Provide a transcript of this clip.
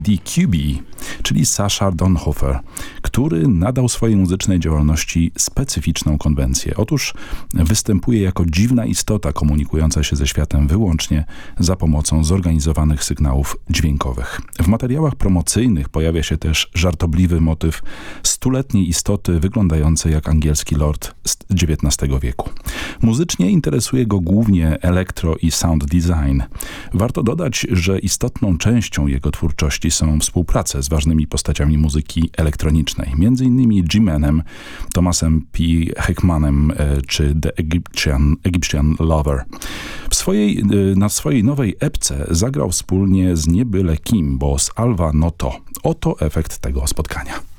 DQB, czyli Sascha Donhofer, który nadał swojej muzycznej działalności specyficzną konwencję. Otóż występuje jako dziwna istota komunikująca się ze światem wyłącznie za pomocą zorganizowanych sygnałów dźwiękowych. W materiałach promocyjnych pojawia się też żartobliwy motyw stuletniej istoty wyglądającej jak angielski lord z XIX wieku. Muzycznie interesuje go głównie elektro i sound design. Warto dodać, że istotną częścią jego twórczości są współprace z ważnymi postaciami muzyki elektronicznej, m.in. G-Manem, Thomasem P. Heckmanem czy The Egyptian Lover. Na swojej nowej epce zagrał wspólnie z nie byle kim, bo z Alva Noto. Oto efekt tego spotkania.